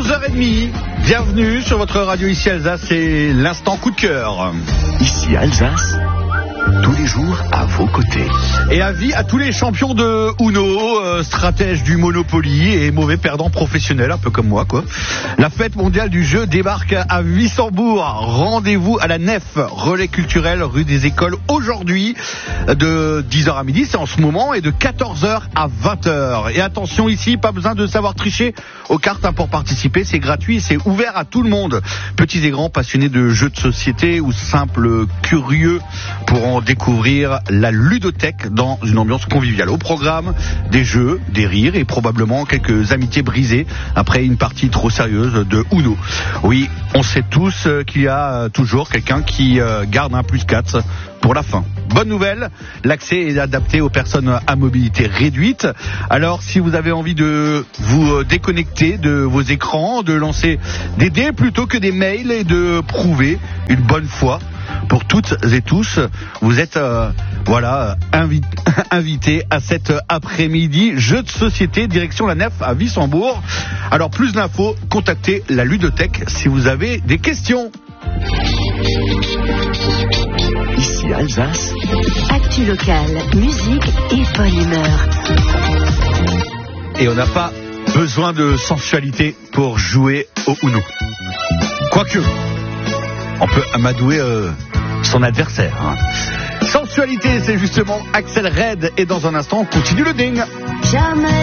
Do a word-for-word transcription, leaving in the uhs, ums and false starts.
onze heures trente, bienvenue sur votre radio ici Alsace, c'est l'instant coup de cœur. Ici Alsace, tous les jours à vos côtés. Et avis à tous les champions de Uno, euh, stratèges du Monopoly et mauvais perdants professionnels, un peu comme moi quoi. La fête mondiale du jeu débarque à Wissembourg. Rendez-vous à la Nef, relais culturel rue des Écoles aujourd'hui de dix heures à midi, c'est en ce moment, et de quatorze heures à vingt heures. Et attention ici, pas besoin de savoir tricher aux cartes hein, pour participer, c'est gratuit, c'est ouvert à tout le monde. Petits et grands passionnés de jeux de société ou simples curieux pourront découvrir la ludothèque dans une ambiance conviviale. Au programme, des jeux, des rires et probablement quelques amitiés brisées après une partie trop sérieuse de Uno. Oui, on sait tous qu'il y a toujours quelqu'un qui garde un plus quatre pour la fin. Bonne nouvelle, l'accès est adapté aux personnes à mobilité réduite. Alors si vous avez envie de vous déconnecter de vos écrans, de lancer des dés plutôt que des mails et de prouver une bonne fois pour toutes et tous, vous êtes euh, voilà invi- invités à cet après-midi jeu de société direction la Nef à Wissembourg. Alors plus d'infos, contactez la ludothèque si vous avez des questions. Ici Alsace, actu locale, musique et bonne humeur. Et on n'a pas besoin de sensualité pour jouer au Uno. Quoique, on peut amadouer euh, son adversaire. Hein. Sensualité, c'est justement Axel Red. Et dans un instant, on continue le ding. Jamais.